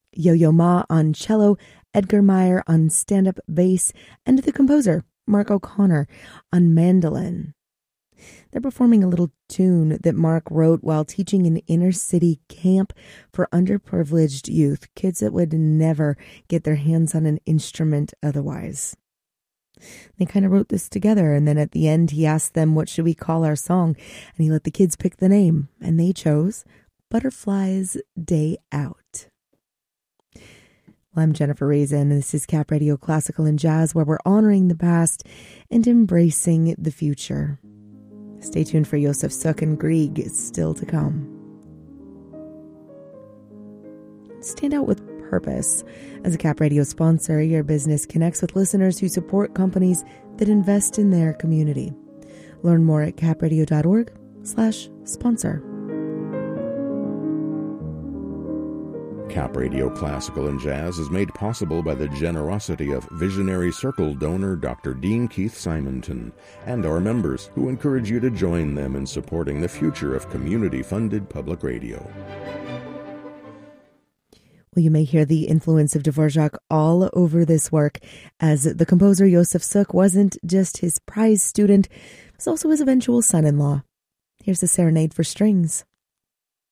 Yo-Yo Ma on cello, Edgar Meyer on stand-up bass, and the composer, Mark O'Connor, on mandolin. They're performing a little tune that Mark wrote while teaching an inner-city camp for underprivileged youth, kids that would never get their hands on an instrument otherwise. They kind of wrote this together, and then at the end he asked them, what should we call our song? And he let the kids pick the name, and they chose Butterfly's Day Out. Well, I'm Jennifer Raisin, and this is Cap Radio Classical and Jazz, where we're honoring the past and embracing the future. Stay tuned for Josef Suk and Grieg, is still to come. Stand out with purpose. As a Cap Radio sponsor, your business connects with listeners who support companies that invest in their community. Learn more at capradio.org/sponsor. Cap Radio Classical and Jazz is made possible by the generosity of Visionary Circle donor Dr. Dean Keith Simonton and our members, who encourage you to join them in supporting the future of community-funded public radio. Well, you may hear the influence of Dvorak all over this work, as the composer Josef Suk wasn't just his prize student, he was also his eventual son-in-law. Here's a serenade for strings.